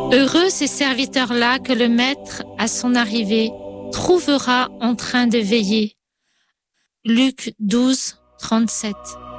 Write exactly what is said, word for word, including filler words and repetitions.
Heureux ces serviteurs-là que le maître, à son arrivée, trouvera en train de veiller. Luc douze, trente-sept.